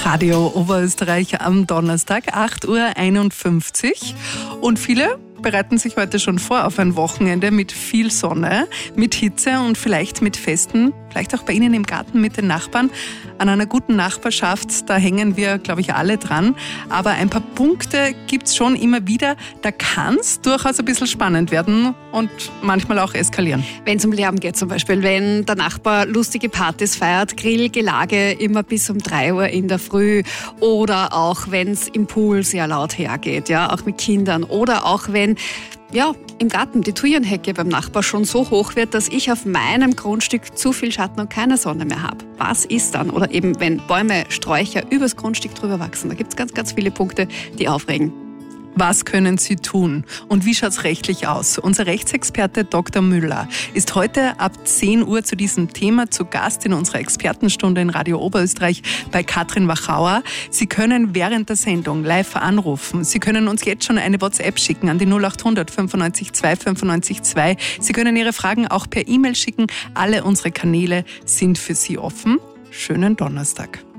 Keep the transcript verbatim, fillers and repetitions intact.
Radio Oberösterreich am Donnerstag, acht Uhr einundfünfzig. Und viele bereiten sich heute schon vor auf ein Wochenende mit viel Sonne, mit Hitze und vielleicht mit Festen, vielleicht auch bei Ihnen im Garten mit den Nachbarn. An einer guten Nachbarschaft, da hängen wir, glaube ich, alle dran. Aber ein paar Punkte gibt es schon immer wieder. Da kann es durchaus ein bisschen spannend werden und manchmal auch eskalieren. Wenn es um Lärm geht zum Beispiel, wenn der Nachbar lustige Partys feiert, Grillgelage immer bis um drei Uhr in der Früh oder auch wenn es im Pool sehr laut hergeht, ja, auch mit Kindern oder auch wenn ja, im Garten die Thujenhecke beim Nachbar schon so hoch wird, dass ich auf meinem Grundstück zu viel Schatten und keine Sonne mehr habe. Was ist dann? Oder eben, wenn Bäume, Sträucher übers Grundstück drüber wachsen. Da gibt es ganz, ganz viele Punkte, die aufregen. Was können Sie tun? Und wie schaut es rechtlich aus? Unser Rechtsexperte Doktor Müller ist heute ab zehn Uhr zu diesem Thema zu Gast in unserer Expertenstunde in Radio Oberösterreich bei Katrin Wachauer. Sie können während der Sendung live anrufen. Sie können uns jetzt schon eine WhatsApp schicken an die null acht hundert fünfundneunzig zwei fünfundneunzig zwei. Sie können Ihre Fragen auch per E-Mail schicken. Alle unsere Kanäle sind für Sie offen. Schönen Donnerstag.